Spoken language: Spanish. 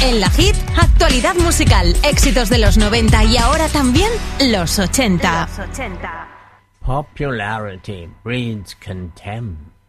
En la Hit, actualidad musical, éxitos de los 90 y ahora también los 80. Popularity breeds contempt.